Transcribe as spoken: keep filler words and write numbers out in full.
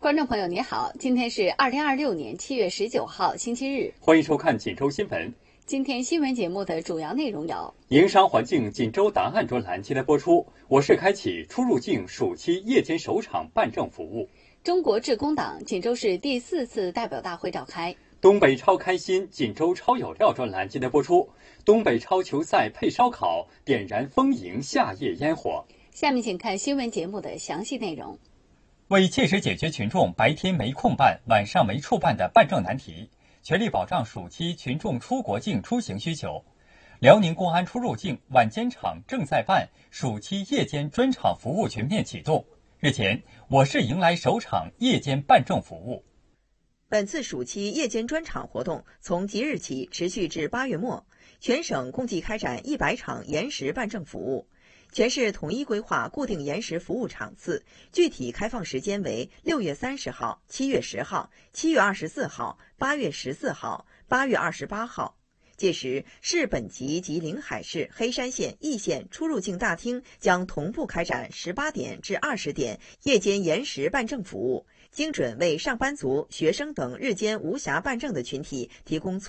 观众朋友，你好，今天是二零二六年七月十九号，星期日。 欢迎收看锦州新闻。 今天新闻节目的主要内容有： 营商环境锦州答案专栏今天播出，我市开启出入境暑期夜间首场办证服务； 中国致公党锦州市第四次代表大会召开； 东北超开心锦州超有料专栏今天播出，东北超球赛配烧烤，点燃丰盈夏夜烟火。 下面请看新闻节目的详细内容。 为切实解决群众白天没空办、晚上没处办的办证难题，全力保障暑期群众出国境出行需求，辽宁公安出入境晚间场正在办暑期夜间专场服务全面启动。日前，我市迎来首场夜间办证服务。 本次暑期夜间专场活动从即日起持续至八月末，全省共计开展一百场延时办证服务。全市统一规划固定延时服务场次，具体开放时间为六月三十号、七月十号、七月二十四号、八月十四号、八月二十八号。届时，市本级及临海市、黑山县、易县出入境大厅将同步开展十八点至二十点夜间延时办证服务，精准为上班族、学生等日间无暇办证的群体提供